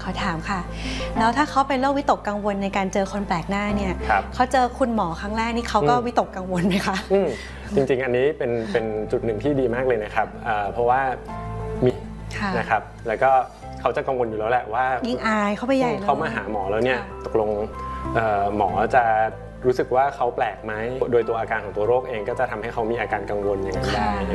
ขอถามค่ะแล้วถ้าเขาเป็นโรควิตกกังวลในการเจอคนแปลกหน้าเนี่ยเขาเจอคุณหมอครั้งแรกนี่เขาก็วิตกกังวลไหมคะจริงๆอันนี้เป็นจุดหนึ่งที่ดีมากเลยนะครับเพราะว่ามีนะครับแล้วก็เขาจะกังวลอยู่แล้วแหละว่ายิ่งอายเขาไปใหญ่เขามาหาหมอแล้วเนี่ยตกลงหมอจะรู้สึกว่าเขาแปลกไหมโดยตัวอาการของตัวโรคเองก็จะทำให้เขามีอาการกังวลอย่างนั้นได้